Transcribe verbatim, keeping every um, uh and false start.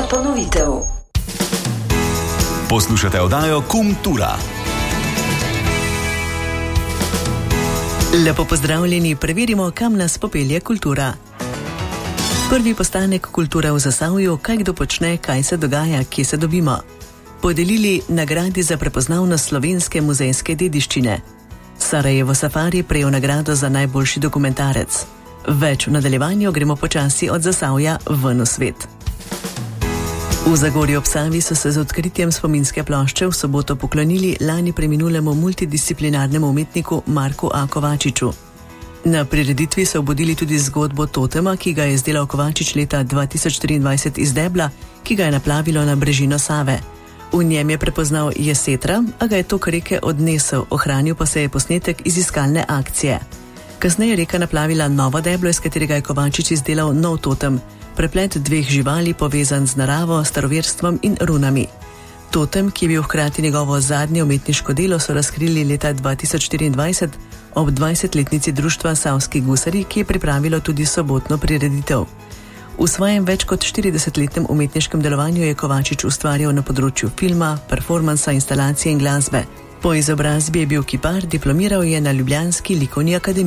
ponovitev. Poslušate oddajo Kultura. Lepo pozdravljeni, preverimo, kam nas popelje kultura. Prvi postanek Kultura v Zasavju, kaj kdo počne, kaj se dogaja, kje se dobimo. Podelili nagradi za prepoznavnost slovenske muzejske dediščine. Sarajevo Safari prejel nagrado za najboljši dokumentarec. Več v nadaljevanju, gremo počasi od Zasavja ven v svet. V Zagorju ob Savi so se z odkritjem spominske plošče v soboto poklonili lani preminulemu multidisciplinarnemu umetniku Marku A. Kovačiču. Na prireditvi so obudili tudi zgodbo totema, ki ga je izdelal Kovačič leta dva tisoč triindvajset iz debla, ki ga je naplavilo na brežino Save. V njem je prepoznal jesetra, a ga je tok reke odnesel, ohranil pa se je posnetek iz iskalne akcije. Kasneje je reka naplavila novo deblo, iz katerega je Kovačič izdelal nov totem, preplet dveh živali povezan z naravo, staroverstvom in runami. Totem, ki je bil hkrati njegovo zadnje umetniško delo, so razkrili leta dva tisoč štiriindvajset ob dvajsetletnici društva Savski gusari, ki je pripravilo tudi sobotno prireditev. V svojem več kot štiridesetletnem umetniškem delovanju je Kovačič ustvarjal na področju filma, performansa, instalacije in glasbe. Po izobrazbi je bil kipar, diplomiral je na ljubljanski likovni akademiji.